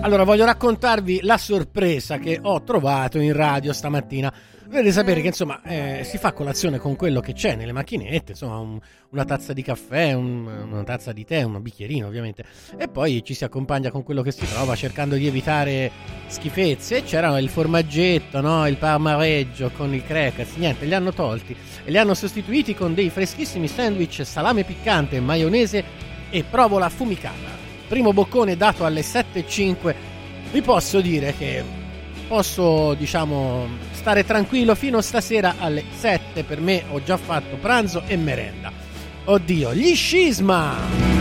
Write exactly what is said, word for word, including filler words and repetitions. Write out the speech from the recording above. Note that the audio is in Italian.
Allora, voglio raccontarvi la sorpresa che ho trovato in radio stamattina. Dovete sapere che insomma eh, si fa colazione con quello che c'è nelle macchinette, insomma un, una tazza di caffè, un, una tazza di tè, un bicchierino ovviamente, e poi ci si accompagna con quello che si trova cercando di evitare schifezze. E c'era il formaggetto, no? Il parmareggio con il crackers, niente, li hanno tolti e li hanno sostituiti con dei freschissimi sandwich, salame piccante, maionese e provola affumicata. Primo boccone dato alle sette e cinque. Vi posso dire che posso, diciamo, stare tranquillo fino stasera alle sette. Per me ho già fatto pranzo e merenda. Oddio, gli scisma!